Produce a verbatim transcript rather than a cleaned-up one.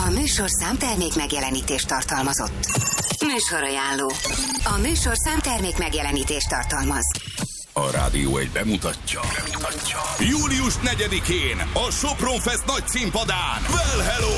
műsorszám termék megjelenítést tartalmazott. Műsorajánló. A műsorszám termék megjelenítést tartalmaz. A Rádió egy bemutatja. bemutatja. július negyedikén a Sopron Fest nagy színpadán Well Hello!